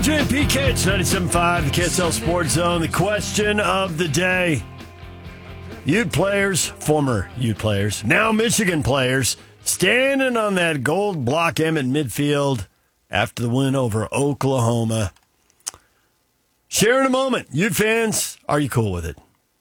BJ and PK, it's 97.5, the KSL Sports Zone. The question of the day. Ute players, former Ute players, now Michigan players, standing on that gold block M in midfield after the win over Oklahoma. Share in a moment. Ute fans, are you cool with it?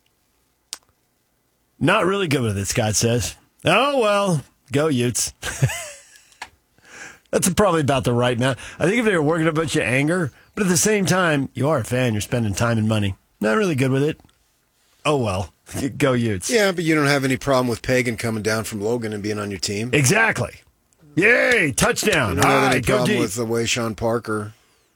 Not really good with it, Scott says. Oh, well, go Utes. That's probably about the right amount. I think if they were working up a bunch of anger, but at the same time, you are a fan, you're spending time and money. Not really good with it. Oh, well, go Utes. Yeah, but you don't have any problem with Pagan coming down from Logan and being on your team. Exactly. Yay, touchdown. You don't have any go problem deep. with the way Sean Parker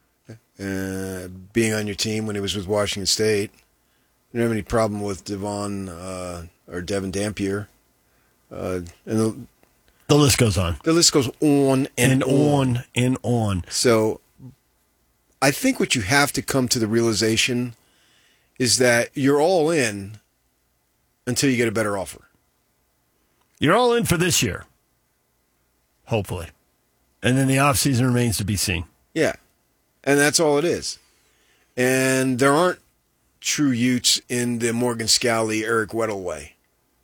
being on your team when he was with Washington State. You don't have any problem with Devon or Devin Dampier. And The list goes on. the list goes on and on. And on. So I think what you have to come to the realization is that you're all in until you get a better offer. You're all in for this year. Hopefully. And then the offseason remains to be seen. Yeah. And that's all it is. And there aren't true Utes in the Morgan Scalley, Eric Weddle way.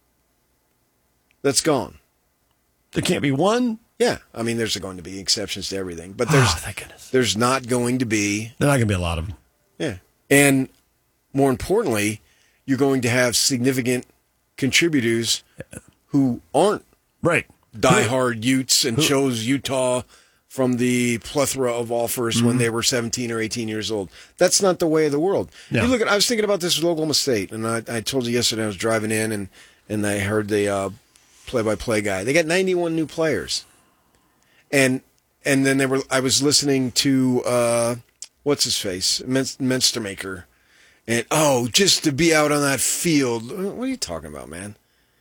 That's gone. There can't be one. Yeah. I mean, there's going to be exceptions to everything. But Thank goodness. there's not going to be. There are not going to be a lot of them. Yeah. And more importantly, you're going to have significant contributors who aren't Right. diehard Utes and chose Utah from the plethora of offers when they were 17 or 18 years old. That's not the way of the world. No. You look at. I was thinking about this with Oklahoma State, and I told you yesterday I was driving in and I heard the play-by-play guy. They got 91 new players, and then I was listening to what's his face, Menstermaker, and just to be out on that field. What are you talking about, man?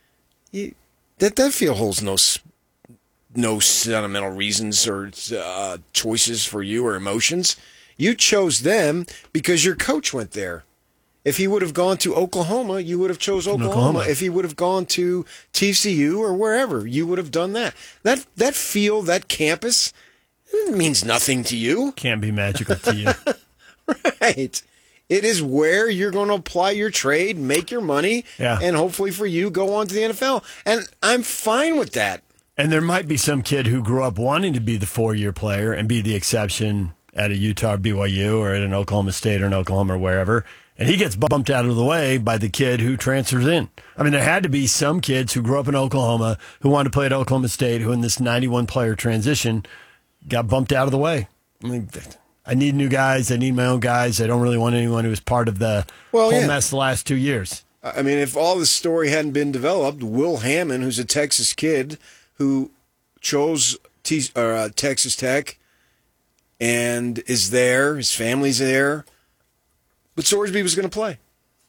That field holds no sentimental reasons or choices for you or emotions. You chose them because your coach went there. If he would have gone to Oklahoma, you would have chose Oklahoma. If he would have gone to TCU or wherever, you would have done that. That field, that campus, it means nothing to you. Can't be magical to you. Right. It is where you're going to apply your trade, make your money, and hopefully for you, go on to the NFL. And I'm fine with that. And there might be some kid who grew up wanting to be the 4-year player and be the exception at a Utah or BYU or at an Oklahoma State or an Oklahoma or wherever, and he gets bumped out of the way by the kid who transfers in. I mean, there had to be some kids who grew up in Oklahoma who wanted to play at Oklahoma State who in this 91-player transition got bumped out of the way. I mean, I need new guys. I need my own guys. I don't really want anyone who was part of the whole mess the last 2 years. I mean, if all this story hadn't been developed, Will Hammond, who's a Texas kid who chose Texas Tech and is there, his family's there, but Sorsby was going to play.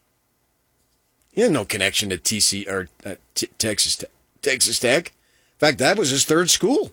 He had no connection to Texas Tech. In fact, that was his third school.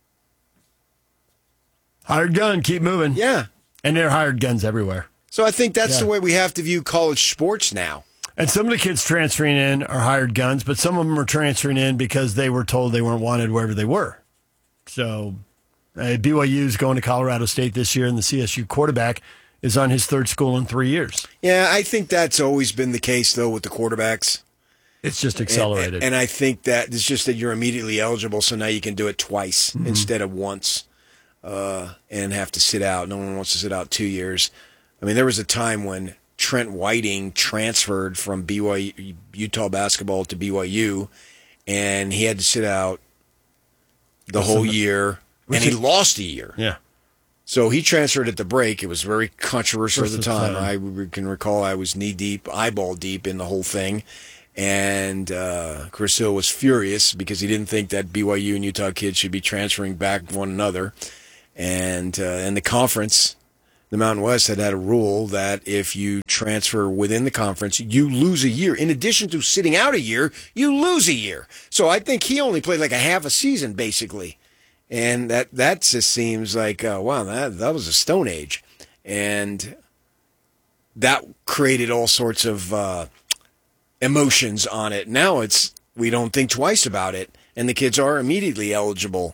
Hired gun, keep moving. Yeah. And there are hired guns everywhere. So I think that's the way we have to view college sports now. And some of the kids transferring in are hired guns, but some of them are transferring in because they were told they weren't wanted wherever they were. So BYU's going to Colorado State this year, and the CSU quarterback is on his third school in 3 years. Yeah, I think that's always been the case, though, with the quarterbacks. It's just accelerated. And I think that it's just that you're immediately eligible, so now you can do it twice instead of once and have to sit out. No one wants to sit out 2 years. I mean, there was a time when Trent Whiting transferred from Utah basketball to BYU, and he had to sit out the whole year, and he lost a year. Yeah. So he transferred at the break. It was very controversial at the time. I can recall I was knee-deep, eyeball-deep in the whole thing, and Chris Hill was furious because he didn't think that BYU and Utah kids should be transferring back one another. And in the conference, the Mountain West had a rule that if you transfer within the conference, you lose a year. In addition to sitting out a year, you lose a year. So I think he only played like a half a season, basically. And that just seems like, wow, that was a Stone Age. And that created all sorts of emotions on it. Now we don't think twice about it, and the kids are immediately eligible.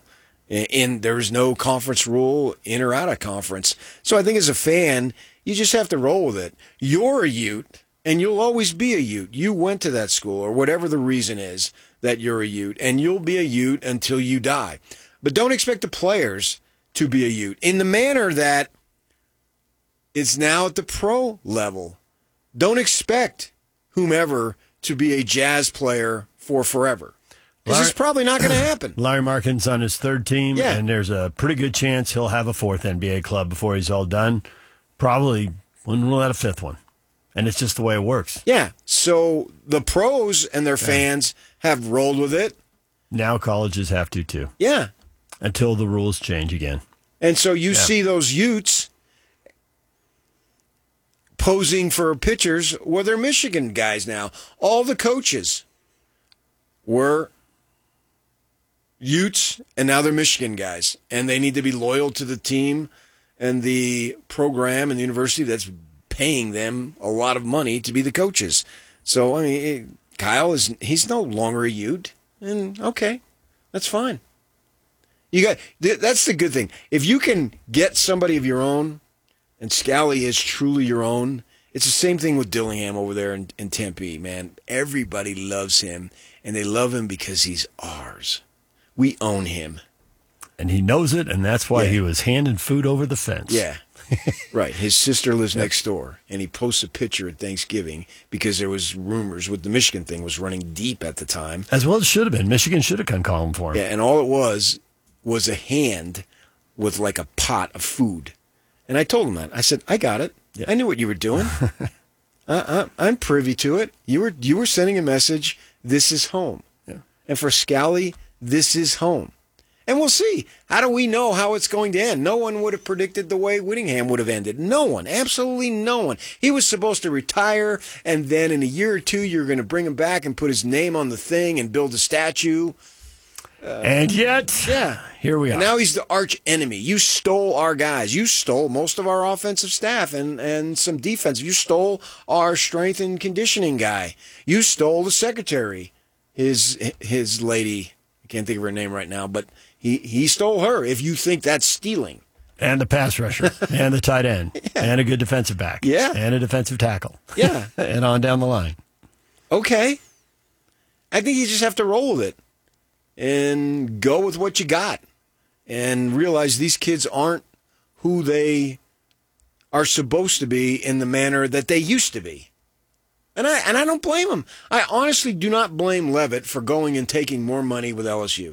And there's no conference rule in or out of conference. So I think as a fan, you just have to roll with it. You're a Ute, and you'll always be a Ute. You went to that school, or whatever the reason is that you're a Ute, and you'll be a Ute until you die. But don't expect the players to be a Ute in the manner that it's now at the pro level. Don't expect whomever to be a Jazz player for forever. This is probably not going to happen. Larry Markin's on his third team, Yeah. and there's a pretty good chance he'll have a fourth NBA club before he's all done. Probably wouldn't rule out a fifth one. And it's just the way it works. Yeah. So the pros and their fans have rolled with it. Now colleges have to, too, Yeah. until the rules change again. And so you see those Utes posing for pitchers. Well, they're Michigan guys now. All the coaches were Utes, and now they're Michigan guys. And they need to be loyal to the team and the program and the university that's paying them a lot of money to be the coaches. So, I mean, Kyle he's no longer a Ute. And okay, that's fine. That's the good thing. If you can get somebody of your own, and Scally is truly your own, it's the same thing with Dillingham over there in Tempe, man. Everybody loves him, and they love him because he's ours. We own him. And he knows it, and that's why he was handing food over the fence. Yeah. Right. His sister lives next door, and he posts a picture at Thanksgiving because there was rumors with the Michigan thing was running deep at the time. As well as should have been. Michigan should have come calling for him. Yeah, and all it was a hand with like a pot of food. And I told him that. I said, I got it. Yeah. I knew what you were doing. I'm privy to it. You were sending a message, this is home. Yeah. And for Scally, this is home. And we'll see. How do we know how it's going to end? No one would have predicted the way Whittingham would have ended. No one. Absolutely no one. He was supposed to retire, and then in a year or two, you're going to bring him back and put his name on the thing and build a statue. And yet, here we are. And now he's the arch enemy. You stole our guys. You stole most of our offensive staff and some defense. You stole our strength and conditioning guy. You stole the secretary, his lady. I can't think of her name right now, but he stole her. If you think that's stealing. And the pass rusher, and the tight end, and a good defensive back, and a defensive tackle, and on down the line. Okay. I think you just have to roll with it and go with what you got and realize these kids aren't who they are supposed to be in the manner that they used to be. And I don't blame him. I honestly do not blame Levitt for going and taking more money with LSU.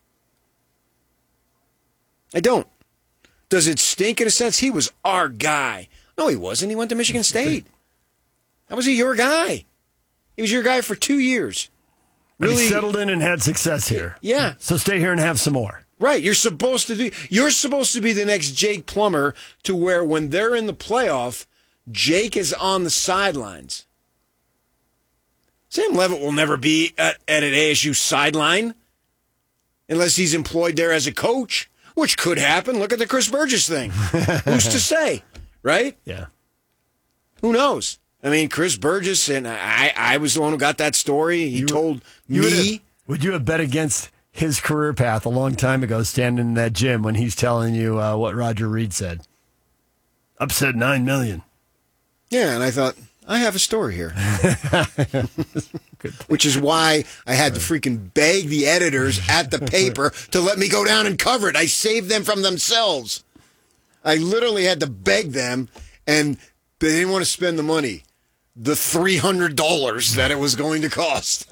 I don't. Does it stink in a sense? He was our guy. No, he wasn't. He went to Michigan State. How was he your guy? He was your guy for 2 years. Really he settled in and had success here. Yeah. So stay here and have some more. Right. You're supposed to be the next Jake Plummer, to where when they're in the playoff, Jake is on the sidelines. Sam Levitt will never be at an ASU sideline unless he's employed there as a coach, which could happen. Look at the Chris Burgess thing. Who's to say, right? Yeah. Who knows? I mean, Chris Burgess, and I was the one who got that story. He told me. Would you have bet against his career path a long time ago, standing in that gym when he's telling you what Roger Reed said? Upset 9 million. Yeah, and I thought, I have a story here. Which is why I had to freaking beg the editors at the paper to let me go down and cover it. I saved them from themselves. I literally had to beg them, and they didn't want to spend the money. The $300 that it was going to cost.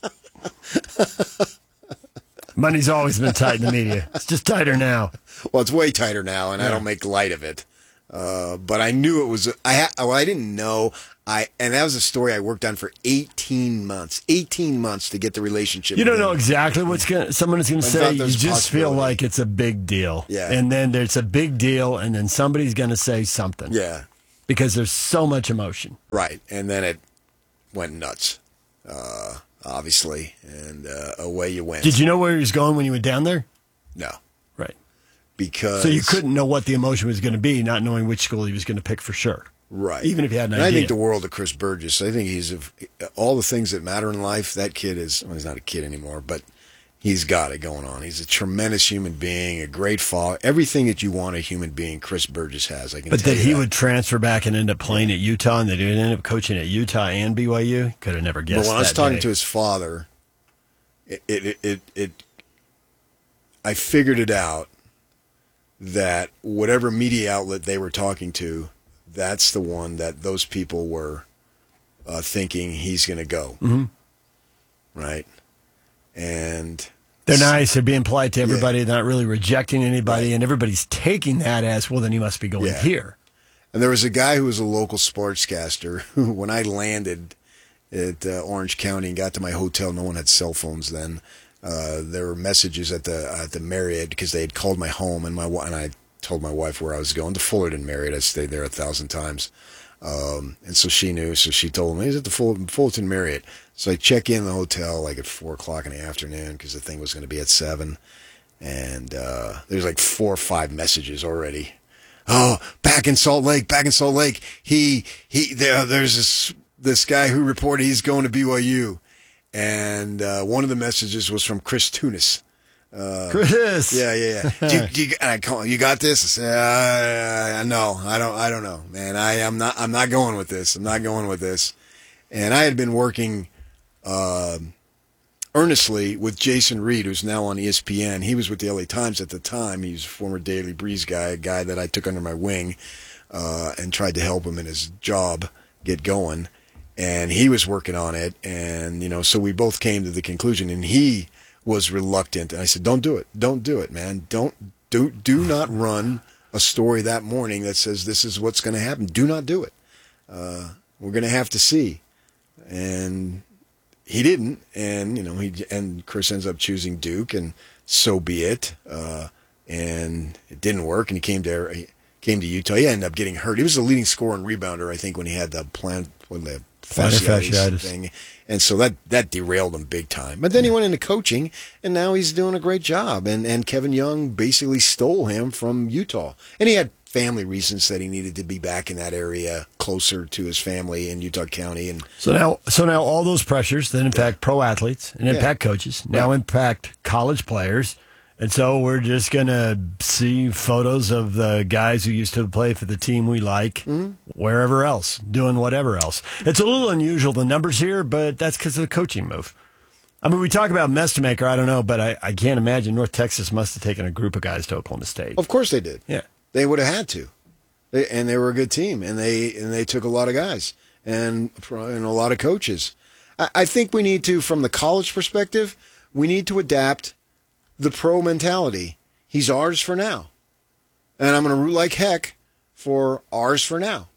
Money's always been tight in the media. It's just tighter now. Well, it's way tighter now, and I don't make light of it. But I knew it was. I didn't know. And that was a story I worked on for 18 months. 18 months to get the relationship. You don't know exactly what's someone is going to say. You just feel like it's a big deal. Yeah. And then there's a big deal, and then somebody's going to say something. Yeah. Because there's so much emotion. Right. And then it went nuts, obviously, and away you went. Did you know where he was going when you went down there? No. Right. Because. So you couldn't know what the emotion was going to be, not knowing which school he was going to pick for sure. Right. Even if you had an and idea. I think the world of Chris Burgess. I think he's of all the things that matter in life, that kid is, well, he's not a kid anymore, but he's got it going on. He's a tremendous human being, a great father, everything that you want a human being. Chris Burgess has. I can. But tell that you he would transfer back and end up playing at Utah, and that he would end up coaching at Utah and BYU. Could have never guessed. But when I was that talking day. to his father, I figured it out that whatever media outlet they were talking to, that's the one that those people were thinking he's going to go. Mm-hmm. Right? And they're nice. They're being polite to everybody. They're not really rejecting anybody. Right. And everybody's taking that as, well, then he must be going here. And there was a guy who was a local sportscaster who, when I landed at Orange County and got to my hotel, no one had cell phones then. There were messages at the Marriott because they had called my home, and I told my wife where I was going, to Fullerton Marriott. I stayed there 1,000 times. And so she knew, so she told me, he's at the Fullerton Marriott. So I check in the hotel like at 4 o'clock in the afternoon because the thing was going to be at 7. And there's like 4 or 5 messages already. Oh, back in Salt Lake. There's this guy who reported he's going to BYU. And one of the messages was from Chris Tunis. Chris. Yeah. I call, you got this? I said, no, I don't know, man. I'm not going with this. I'm not going with this. And I had been working earnestly with Jason Reed, who's now on ESPN. He was with the LA Times at the time. He was a former Daily Breeze guy, a guy that I took under my wing and tried to help him in his job get going. And he was working on it. And, so we both came to the conclusion, and he was reluctant. And I said, don't do it. Don't do it, man. Do not run a story that morning that says this is what's going to happen. Do not do it. We're going to have to see. And he didn't. And, and Chris ends up choosing Duke, and so be it. And it didn't work. And he came to Utah. He ended up getting hurt. He was the leading scorer and rebounder, I think, when he had the fasciitis thing. And so that derailed him big time. But then he went into coaching, and now he's doing a great job. And Kevin Young basically stole him from Utah. And he had family reasons that he needed to be back in that area, closer to his family in Utah County. And So now all those pressures that impact pro athletes and impact coaches now impact college players. And so we're just going to see photos of the guys who used to play for the team we like wherever else, doing whatever else. It's a little unusual, the numbers here, but that's because of the coaching move. I mean, we talk about mess to maker, I don't know, but I can't imagine North Texas must have taken a group of guys to Oklahoma State. Of course they did. Yeah. They would have had to. And they were a good team, and they took a lot of guys and a lot of coaches. I think we need to, from the college perspective, we need to adapt the pro mentality. He's ours for now. And I'm going to root like heck for ours for now.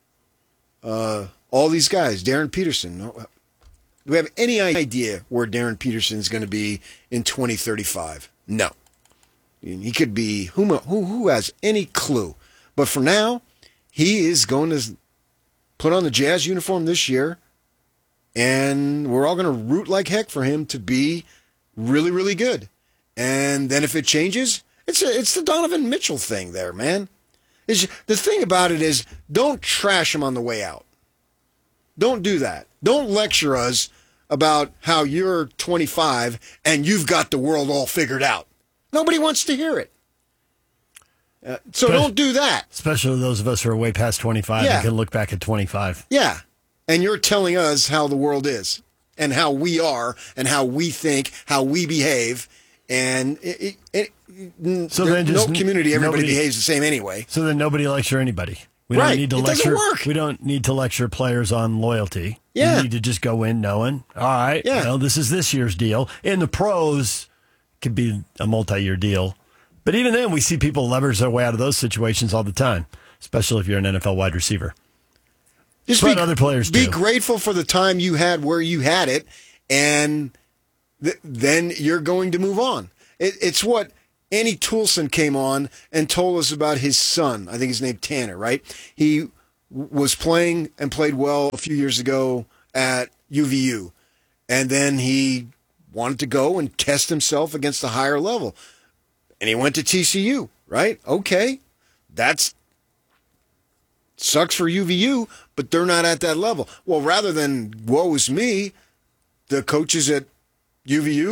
All these guys, Darren Peterson. Do we have any idea where Darren Peterson is going to be in 2035? No. He could be, who has any clue? But for now, he is going to put on the Jazz uniform this year, and we're all going to root like heck for him to be really, really good. And then if it changes, it's the Donovan Mitchell thing there, man. The thing about it is, don't trash him on the way out. Don't do that. Don't lecture us about how you're 25 and you've got the world all figured out. Nobody wants to hear it. So don't do that. Especially those of us who are way past 25 and can look back at 25. Yeah. And you're telling us how the world is and how we are and how we think, how we behave. And so then just no community, everybody nobody behaves the same anyway. So then nobody lecture anybody. We Right. don't need to It doesn't lecture. work. We don't need to lecture players on loyalty. Yeah. We need to just go in knowing, all right, Yeah. well, this is this year's deal. In the pros, could be a multi-year deal. But even then, we see people leverage their way out of those situations all the time, especially if you're an NFL wide receiver. Just But other players be do. grateful for the time you had where you had it, and then you're going to move on. It's what Annie Toulson came on and told us about his son. I think his name Tanner, right? He was playing and played well a few years ago at UVU, and then he wanted to go and test himself against a higher level, and he went to TCU, right? Okay, that's sucks for UVU, but they're not at that level. Well, rather than woe is me, the coaches at UVU,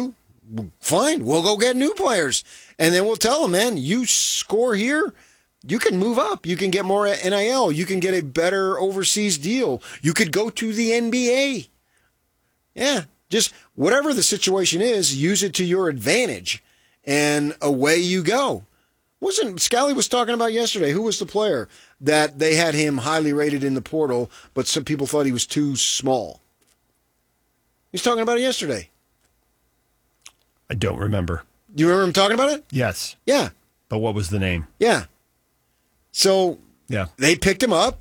fine, we'll go get new players. And then we'll tell them, man, you score here, you can move up. You can get more NIL. You can get a better overseas deal. You could go to the NBA. Yeah, just whatever the situation is, use it to your advantage. And away you go. Scally was talking about yesterday, who was the player that they had him highly rated in the portal, but some people thought he was too small? He was talking about it yesterday. I don't remember. Do you remember him talking about it? Yes. Yeah. But what was the name? Yeah. So they picked him up.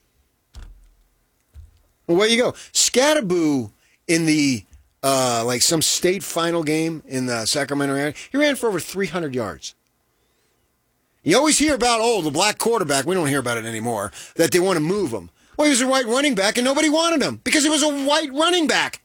Well, where you go? Scatterboo in the some state final game in the Sacramento area, he ran for over 300 yards. You always hear about, the black quarterback. We don't hear about it anymore, that they want to move him. Well, he was a white running back, and nobody wanted him because he was a white running back.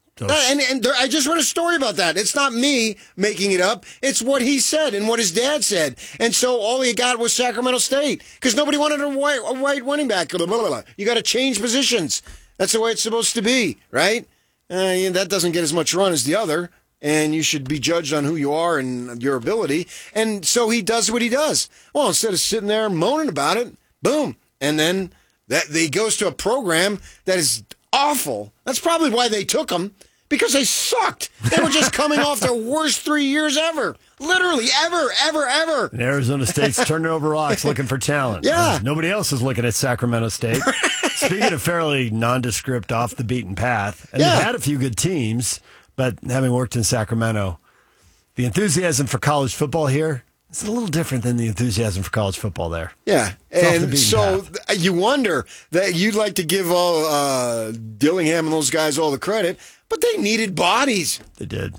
I just read a story about that. It's not me making it up. It's what he said and what his dad said. And so all he got was Sacramento State because nobody wanted a white running back. Blah, blah, blah. You got to change positions. That's the way it's supposed to be, right? That doesn't get as much run as the other, and you should be judged on who you are and your ability. And so he does what he does. Well, instead of sitting there moaning about it, boom. And then he goes to a program that is awful. That's probably why they took him. Because they sucked. They were just coming off their worst 3 years ever. Literally, ever. And Arizona State's turning over rocks looking for talent. Yeah. Nobody else is looking at Sacramento State. Speaking of fairly nondescript, off the beaten path, and they've had a few good teams, but having worked in Sacramento, the enthusiasm for college football here is a little different than the enthusiasm for college football there. Yeah, and so you wonder that you'd like to give all Dillingham and those guys all the credit, but they needed bodies. They did.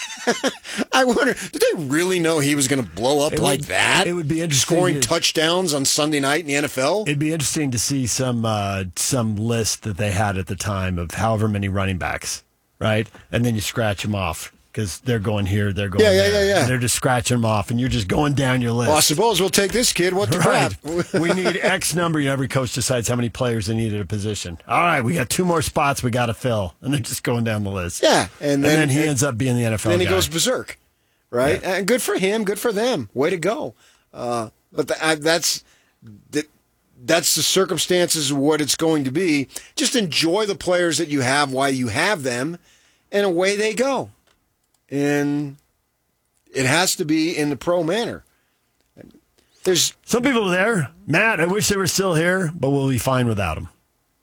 I wonder, did they really know he was going to blow up like that? It would be interesting. Scoring touchdowns on Sunday night in the NFL? It'd be interesting to see some list that they had at the time of however many running backs, right? And then you scratch them off. Because they're going here, they're going there. Yeah. And they're just scratching them off, and you're just going down your list. Well, I suppose we'll take this kid. What the crap? We need X number. Every coach decides how many players they need at a position. All right, we got 2 more spots we got to fill. And they're just going down the list. Yeah. And then he ends up being the NFL guy. Then he goes berserk, right? Yeah. And good for him. Good for them. Way to go. But that's the circumstances of what it's going to be. Just enjoy the players that you have while you have them, and away they go. And it has to be in the pro manner. There's some people there. Matt, I wish they were still here, but we'll be fine without them.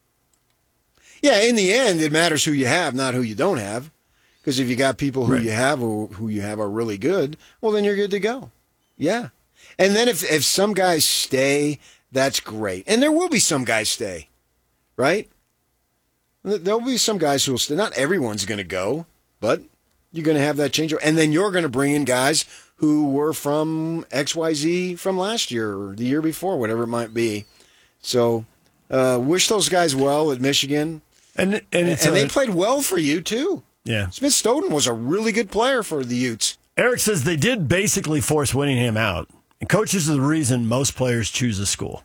Yeah, in the end, it matters who you have, not who you don't have. Because if you got people who you have or who you have are really good, well, then you're good to go. Yeah. And then if some guys stay, that's great. And there will be some guys stay, right? There'll be some guys who will stay. Not everyone's going to go, but you're going to have that change. And then you're going to bring in guys who were from XYZ from last year or the year before, whatever it might be. So wish those guys well at Michigan. And they played well for you, too. Yeah. Smith Stoughton was a really good player for the Utes. Eric says they did basically force Winningham out. And coaches are the reason most players choose a school.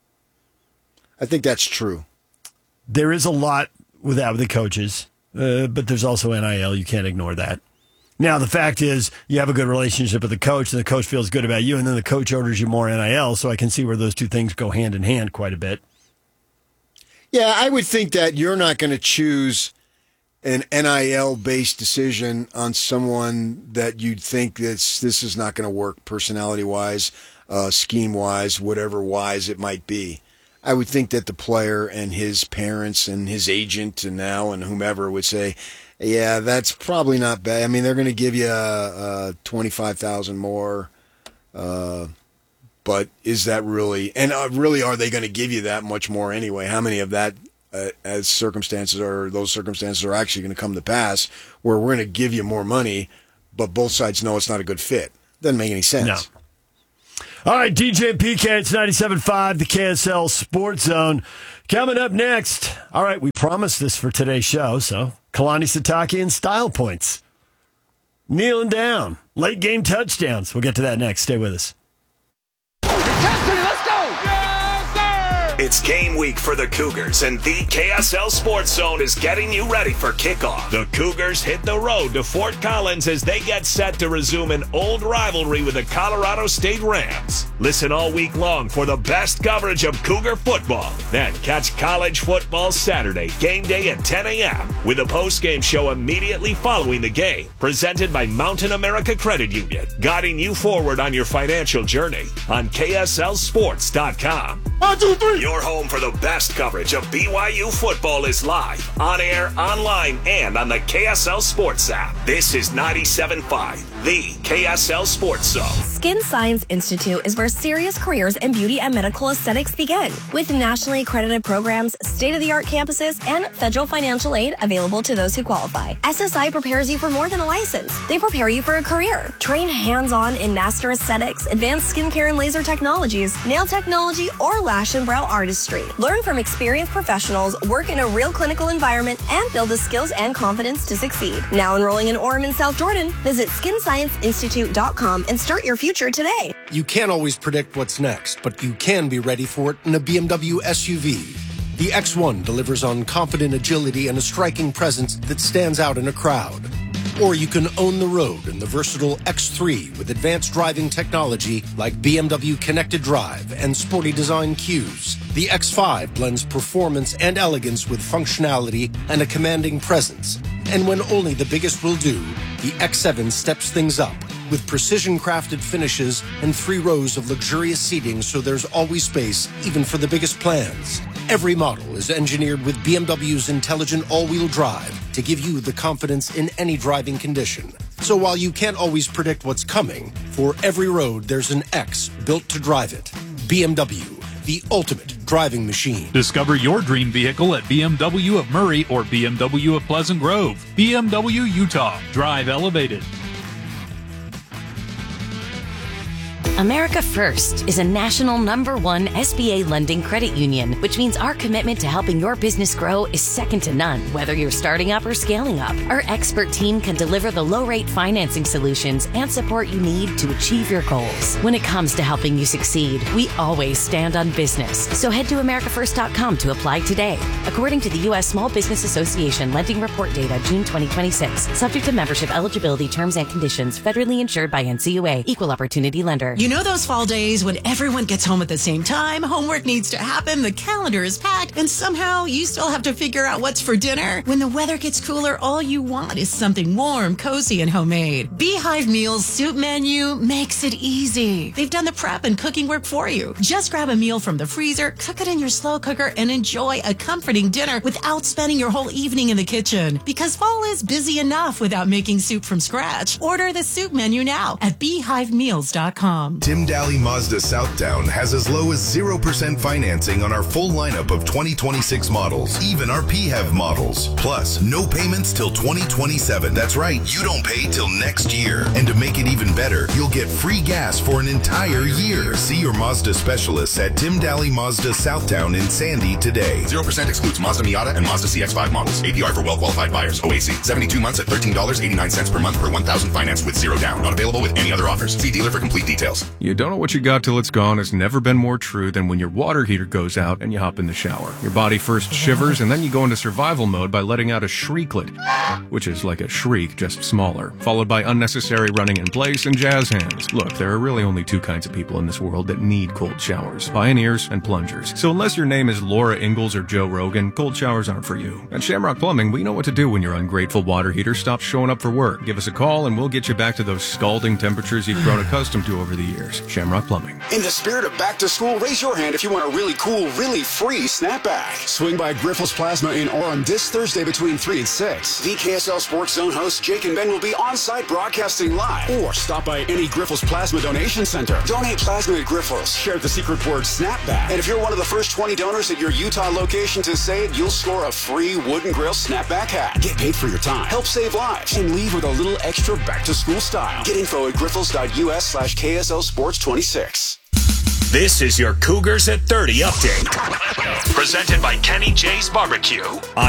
I think that's true. There is a lot with that with the coaches. But there's also NIL. You can't ignore that. Now, the fact is you have a good relationship with the coach, and the coach feels good about you, and then the coach orders you more NIL, so I can see where those two things go hand in hand quite a bit. Yeah, I would think that you're not going to choose an NIL-based decision on someone that you'd think this is not going to work personality-wise, scheme-wise, whatever-wise it might be. I would think that the player and his parents and his agent and whomever would say, yeah, that's probably not bad. I mean, they're going to give you $25,000 more, but is that really? And really, are they going to give you that much more anyway? How many of that those circumstances are actually going to come to pass where we're going to give you more money, but both sides know it's not a good fit? Doesn't make any sense. No. All right, DJ and PK, it's 97.5, the KSL Sports Zone. Coming up next, all right, we promised this for today's show, so Kalani Sitake and style points. Kneeling down, late game touchdowns. We'll get to that next. Stay with us. Let's go! Yes, sir! It's game week for the Cougars, and the KSL Sports Zone is getting you ready for kickoff. The Cougars hit the road to Fort Collins as they get set to resume an old rivalry with the Colorado State Rams. Listen all week long for the best coverage of Cougar football. Then catch college football Saturday, game day at 10 a.m. with a post-game show immediately following the game. Presented by Mountain America Credit Union, guiding you forward on your financial journey on KSLSports.com. 1, 2, 3. Your home for the best coverage of BYU football is live, on air, online, and on the KSL Sports app. This is 97.5, the KSL Sports Zone. Skin Science Institute is where serious careers in beauty and medical aesthetics begin. With nationally accredited programs, state-of-the-art campuses, and federal financial aid available to those who qualify, SSI prepares you for more than a license. They prepare you for a career. Train hands-on in master aesthetics, advanced skincare and laser technologies, nail technology, or lash and brow artistry. Learn from experienced professionals, work in a real clinical environment, and build the skills and confidence to succeed. Now enrolling in Orem and South Jordan, visit SkinScienceInstitute.com and start your future today. You can't always predict what's next, but you can be ready for it in a BMW SUV. The X1 delivers on confident agility and a striking presence that stands out in a crowd. Or you can own the road in the versatile X3 with advanced driving technology like BMW Connected Drive and sporty design cues. The X5 blends performance and elegance with functionality and a commanding presence. And when only the biggest will do, the X7 steps things up with precision-crafted finishes and 3 rows of luxurious seating so there's always space, even for the biggest plans. Every model is engineered with BMW's intelligent all-wheel drive to give you the confidence in any driving condition. So while you can't always predict what's coming, for every road there's an X built to drive it. BMW, the ultimate driving machine. Discover your dream vehicle at BMW of Murray or BMW of Pleasant Grove. BMW Utah. Drive elevated. America First is a national #1 SBA lending credit union, which means our commitment to helping your business grow is second to none, whether you're starting up or scaling up. Our expert team can deliver the low-rate financing solutions and support you need to achieve your goals. When it comes to helping you succeed, we always stand on business. So head to AmericaFirst.com to apply today. According to the U.S. Small Business Association Lending Report Data, June 2026, subject to membership eligibility, terms and conditions, federally insured by NCUA, Equal Opportunity Lender. You know those fall days when everyone gets home at the same time, homework needs to happen, the calendar is packed, and somehow you still have to figure out what's for dinner? When the weather gets cooler, all you want is something warm, cozy, and homemade. Beehive Meals soup menu makes it easy. They've done the prep and cooking work for you. Just grab a meal from the freezer, cook it in your slow cooker, and enjoy a comforting dinner without spending your whole evening in the kitchen. Because fall is busy enough without making soup from scratch. Order the soup menu now at beehivemeals.com. Tim Daly Mazda Southtown has as low as 0% financing on our full lineup of 2026 models, even our PHEV models. Plus, no payments till 2027. That's right, you don't pay till next year. And to make it even better, you'll get free gas for an entire year. See your Mazda specialists at Tim Daly Mazda Southtown in Sandy today. 0% excludes Mazda Miata and Mazda CX-5 models. APR for well-qualified buyers. OAC, 72 months at $13.89 per month per 1,000 financed with 0 down. Not available with any other offers. See dealer for complete details. You don't know what you got till it's gone has never been more true than when your water heater goes out and you hop in the shower. Your body first shivers and then you go into survival mode by letting out a shrieklet, which is like a shriek, just smaller, followed by unnecessary running in place and jazz hands. Look, there are really only 2 kinds of people in this world that need cold showers: pioneers and plungers. So unless your name is Laura Ingalls or Joe Rogan, cold showers aren't for you. At Shamrock Plumbing, we know what to do when your ungrateful water heater stops showing up for work. Give us a call and we'll get you back to those scalding temperatures you've grown accustomed to over the years. Shamrock Plumbing. In the spirit of back to school, raise your hand if you want a really cool, really free snapback. Swing by Grifols Plasma in Orem this Thursday between 3 and 6. The KSL Sports Zone hosts Jake and Ben will be on site broadcasting live. Or stop by any Grifols Plasma donation center. Donate plasma at Grifols. Share the secret word snapback. And if you're one of the first 20 donors at your Utah location to say it, you'll score a free wooden grill snapback hat. Get paid for your time. Help save lives. And leave with a little extra back to school style. Get info at grifols.us/KSL Sports 26. This is your Cougars at 30 update. Presented by Kenny J's Barbecue on